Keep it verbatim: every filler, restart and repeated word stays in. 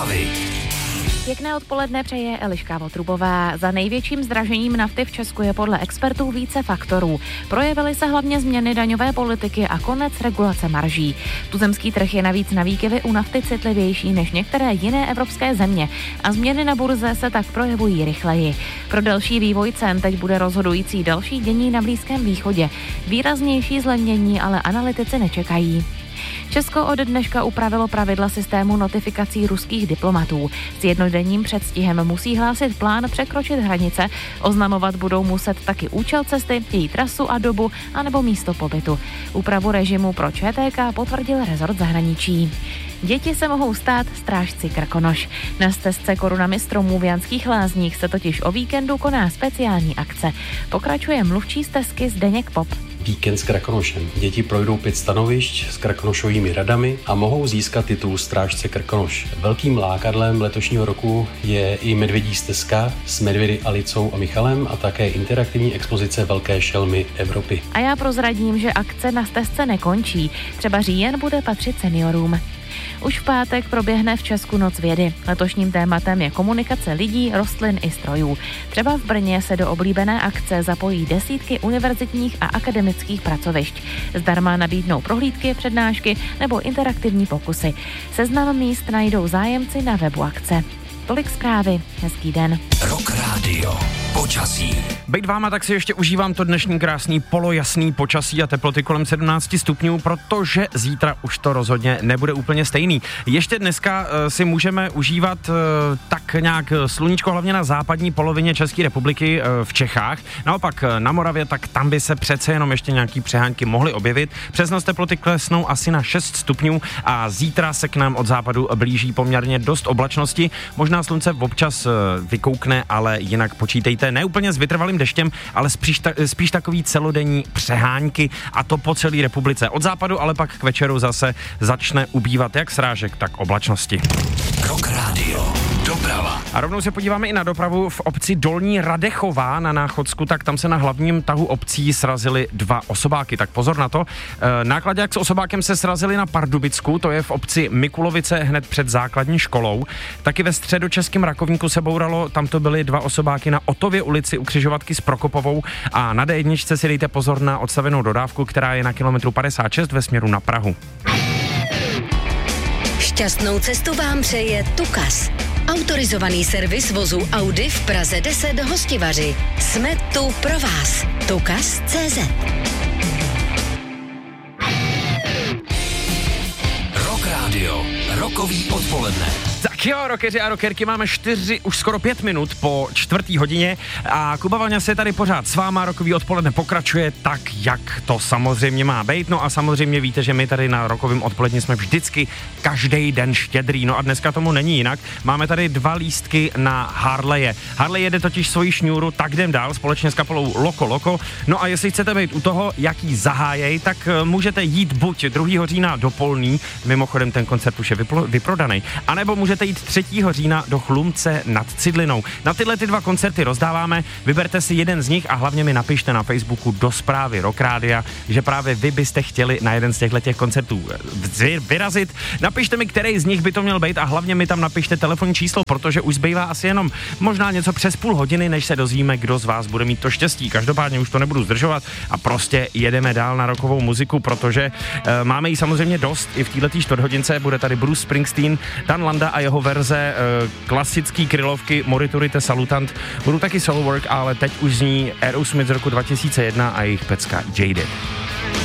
Zprávy. Pěkné odpoledne přeje Eliška Votrubová. Za největším zdražením nafty v Česku je podle expertů více faktorů. Projevily se hlavně změny daňové politiky a konec regulace marží. Tuzemský trh je navíc na výkyvy u nafty citlivější než některé jiné evropské země a změny na burze se tak projevují rychleji. Pro další vývoj cen teď bude rozhodující další dění na Blízkém východě. Výraznější zlevnění ale analytici nečekají. Česko od dneška upravilo pravidla systému notifikací ruských diplomatů. S jednodenním předstihem musí hlásit plán překročit hranice, oznamovat budou muset taky účel cesty, její trasu a dobu, anebo místo pobytu. Úpravu režimu pro ČTK potvrdil rezort zahraničí. Děti se mohou stát strážci Krkonoš. Na stezce Korunami stromů v Janských Lázních se totiž o víkendu koná speciální akce. Pokračuje mluvčí stezky Zdeněk Pop. Víkend s Krkonošem. Děti projdou pět stanovišť s krkonošovými radami a mohou získat titul strážce Krkonoš. Velkým lákadlem letošního roku je i medvědí stezka s medvědy Alicou a Michalem a také interaktivní expozice Velké šelmy Evropy. A já prozradím, že akce na stezce nekončí. Třeba říjen bude patřit seniorům. Už v pátek proběhne v Česku Noc vědy. Letošním tématem je komunikace lidí, rostlin i strojů. Třeba v Brně se do oblíbené akce zapojí desítky univerzitních a akademických pracovišť. Zdarma nabídnou prohlídky, přednášky nebo interaktivní pokusy. Seznam míst najdou zájemci na webu akce. Tolik zprávy. Hezký den. Rock Radio. Počasí. Bejt váma, tak si ještě užívám to dnešní krásný polojasný počasí a teploty kolem sedmnáct stupňů, protože zítra už to rozhodně nebude úplně stejný. Ještě dneska uh, si můžeme užívat uh, tak nějak sluníčko, hlavně na západní polovině České republiky uh, v Čechách. Naopak uh, na Moravě, tak tam by se přece jenom ještě nějaký přehánky mohly objevit. Přes noc teploty klesnou asi na šest stupňů a zítra se k nám od západu blíží poměrně dost oblačnosti. Možná slunce občas uh, vykoukne, ale jinak počítejte ne úplně s vytrvalým deštěm, ale spíš, ta, spíš takový celodenní přehánky a to po celé republice. Od západu ale pak k večeru zase začne ubývat jak srážek, tak oblačnosti. Rock Radio. Doprava. A rovnou se podíváme i na dopravu v obci Dolní Radechová na Náchodsku, tak tam se na hlavním tahu obcí srazily dva osobáky. Tak pozor na to. E, náklaďák s osobákem se srazili na Pardubicku, to je v obci Mikulovice hned před základní školou. Taky ve středočeském Rakovníku se bouralo, tam to byly dva osobáky na Otově ulici u křižovatky s Prokopovou a na dé jedna si dejte pozor na odstavenou dodávku, která je na kilometru padesát šest ve směru na Prahu. Šťastnou cestu vám přeje Tukas. Autorizovaný servis vozu Audi v Praze deset Hostivaři. Jsme tu pro vás. Tukas tečka cé zet. Rock Radio. Rokový odpoledne. Tak jo, rockeři a rockerky, máme čtyři, už skoro pět minut po čtvrtý hodině a Kuba Vaňa se tady pořád s váma, rokový odpoledne pokračuje tak, jak to samozřejmě má být. No a samozřejmě víte, že my tady na rokovém odpoledně jsme vždycky každý den štědrý. No a dneska tomu není jinak. Máme tady dva lístky na Harleje. Harley jede totiž svoji šňůru, tak jdem dál společně s kapelou Loko Loko. No a jestli chcete být u toho, jaký zahájej, tak můžete jít buď druhého října do Polný, mimochodem ten koncert už je vyplo- vyprodaný, anebo můžete jít třetího října do Chlumce nad Cidlinou. Na tyhle ty dva koncerty rozdáváme, vyberte si jeden z nich a hlavně mi napište na Facebooku do zprávy Rock Rádia, že právě vy byste chtěli na jeden z těchto koncertů vyrazit. Napište mi, který z nich by to měl být a hlavně mi tam napište telefonní číslo, protože už zbývá asi jenom možná něco přes půl hodiny, než se dozvíme, kdo z vás bude mít to štěstí. Každopádně už to nebudu zdržovat a prostě jedeme dál na rockovou muziku, protože e, máme ji samozřejmě dost. I v této čtvrthodince bude tady Bruce Springsteen, Dan Landa a jeho verze e, klasický krylovky Moriturite Salutant. Budu taky Soulwork, ale teď už zní Aerosmith z roku dva tisíce jedna a jejich pecka Jaded.